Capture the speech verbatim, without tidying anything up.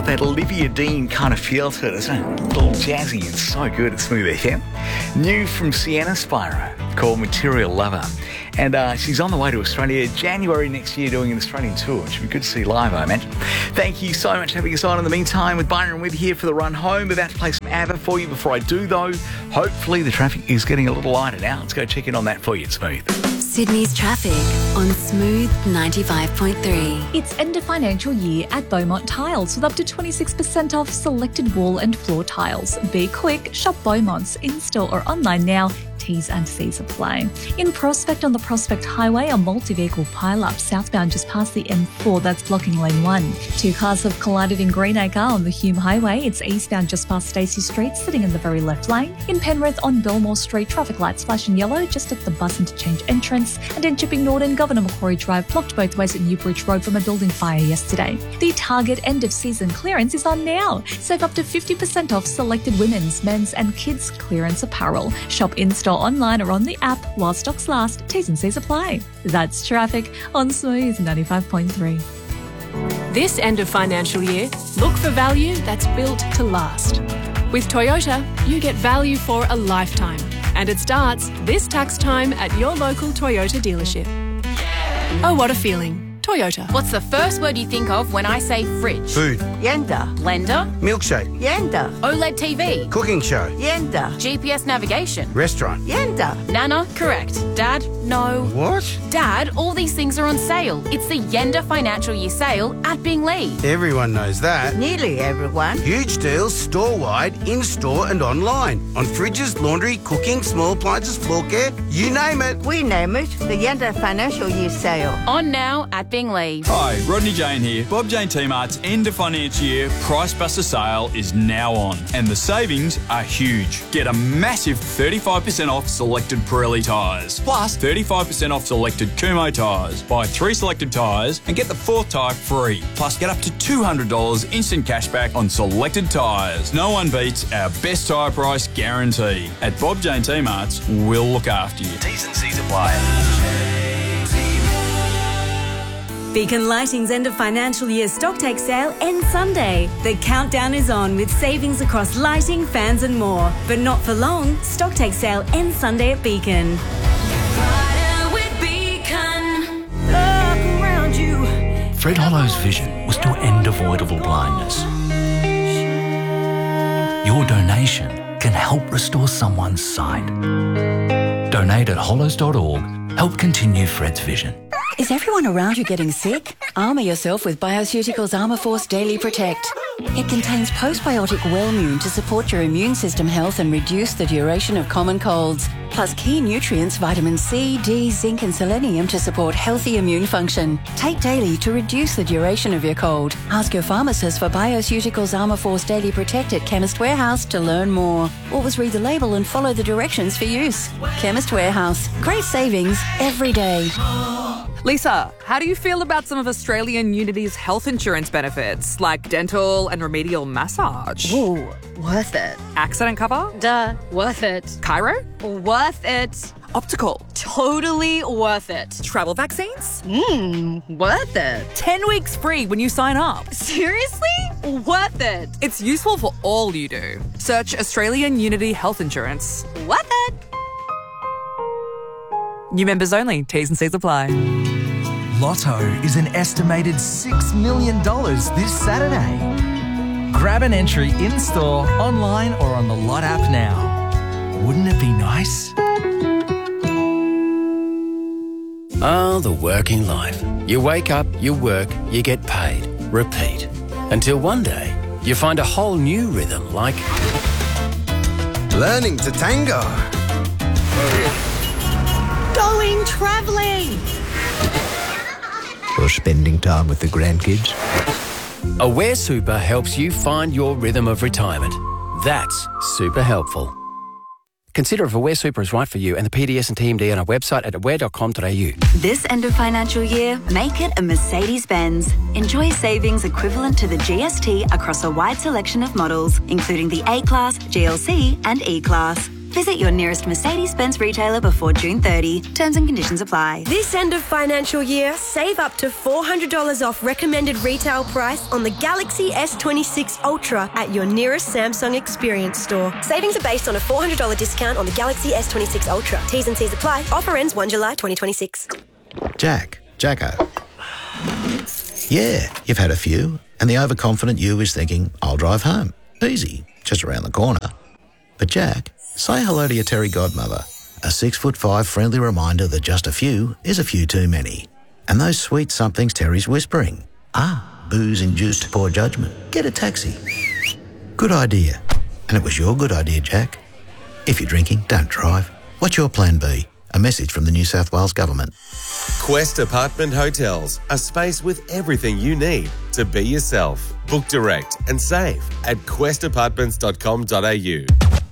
got that Olivia Dean kind of feel to it, isn't it? A little jazzy and so good at Smooth F M. New from Sienna Spiro, called Material Lover. And uh, she's on the way to Australia January next year doing an Australian tour. It should be good to see live, I imagine. Thank you so much for having us on. In the meantime, with Byron with here for the run home. About to play some ABBA for you. Before I do, though, hopefully the traffic is getting a little lighter now. Let's go check in on that for you. It's Smooth. Sydney's traffic on Smooth ninety-five point three. It's end of financial year at Beaumont Tiles with up to twenty-six percent off selected wall and floor tiles. Be quick, shop Beaumont's in-store or online now. T's and C's apply. In Prospect on the Prospect Highway, a multi-vehicle pile-up southbound just past the M four that's blocking lane one. Two cars have collided in Greenacre on the Hume Highway. It's eastbound just past Stacey Street, sitting in the very left lane. In Penrith on Belmore Street, traffic lights flashing yellow just at the bus interchange entrance. And in Chipping Norton, Governor Macquarie Drive blocked both ways at Newbridge Road from a building fire yesterday. The Target end-of-season clearance is on now. Save up to fifty percent off selected women's, men's and kids' clearance apparel. Shop in-store, online or on the app while stocks last. T's and C's apply. That's traffic on Smooth ninety-five point three. This end of financial year, look for value that's built to last. With Toyota, you get value for a lifetime. And it starts this tax time at your local Toyota dealership. Oh, what a feeling. Toyota. What's the first word you think of when I say fridge? Food. Yenda. Blender? Milkshake. Yenda. OLED T V? Cooking show. Yenda. G P S navigation? Restaurant. Yenda. Nana? Correct. Dad? No. What? Dad, all these things are on sale. It's the Yenda Financial Year Sale at Binglee. Everyone knows that. Nearly everyone. Huge deals store-wide, in-store and online. On fridges, laundry, cooking, small appliances, floor care, you name it. We name it the Yenda Financial Year Sale. On now at Binglee. Hi, Rodney Jane here. Bob Jane T-Mart's end of financial year Price Buster sale is now on and the savings are huge. Get a massive thirty-five percent off selected Pirelli tyres, plus thirty-five percent off selected Kumho tyres. Buy three selected tyres and get the fourth tyre free, plus get up to two hundred dollars instant cashback on selected tyres. No one beats our best tyre price guarantee. At Bob Jane T-Mart's, we'll look after you. T's and C's apply. Beacon Lighting's end of financial year stocktake sale ends Sunday. The countdown is on with savings across lighting, fans and more. But not for long. Stocktake sale ends Sunday at Beacon. Fred Hollow's vision was to end avoidable blindness. Your donation can help restore someone's sight. Donate at hollows dot org. Help continue Fred's vision. Is everyone around you getting sick? Armour yourself with Bioceuticals Armour Force Daily Protect. It contains postbiotic Wellmune to support your immune system health and reduce the duration of common colds. Plus key nutrients vitamin C, D, zinc and selenium to support healthy immune function. Take daily to reduce the duration of your cold. Ask your pharmacist for Bioceuticals Armour Force Daily Protect at Chemist Warehouse to learn more. Always read the label and follow the directions for use. Chemist Warehouse. Great savings every day. Lisa, how do you feel about some of Australian Unity's health insurance benefits, like dental and remedial massage? Ooh, worth it. Accident cover? Duh, worth it. Chiro? Worth it. Optical? Totally worth it. Travel vaccines? Mmm, worth it. ten weeks free when you sign up. Seriously? Worth it. It's useful for all you do. Search Australian Unity Health Insurance. Worth it. New members only. T's and C's apply. Lotto is an estimated six million dollars this Saturday. Grab an entry in-store, online or on the Lot app now. Wouldn't it be nice? Ah, the working life. You wake up, you work, you get paid. Repeat. Until one day, you find a whole new rhythm like... Learning to tango. Going travelling. Or spending time with the grandkids. Aware Super helps you find your rhythm of retirement. That's super helpful. Consider if Aware Super is right for you and the P D S and T M D on our website at aware dot com dot a u. This end of financial year, make it a Mercedes-Benz. Enjoy savings equivalent to the G S T across a wide selection of models, including the A-Class, G L C and E-Class. Visit your nearest Mercedes-Benz retailer before June thirtieth. Terms and conditions apply. This end of financial year, save up to four hundred dollars off recommended retail price on the Galaxy S twenty-six Ultra at your nearest Samsung Experience store. Savings are based on a four hundred dollars discount on the Galaxy S twenty-six Ultra. T's and C's apply. Offer ends the first of July twenty twenty-six. Jack, Jacko. Yeah, you've had a few, and the overconfident you is thinking, I'll drive home. Easy, just around the corner. But Jack, say hello to your Terry godmother. A six foot five friendly reminder that just a few is a few too many. And those sweet somethings Terry's whispering. Ah, booze-induced poor judgment. Get a taxi. Good idea. And it was your good idea, Jack. If you're drinking, don't drive. What's your plan B? A message from the New South Wales Government. Quest Apartment Hotels, a space with everything you need to be yourself. Book direct and save at quest apartments dot com dot a u.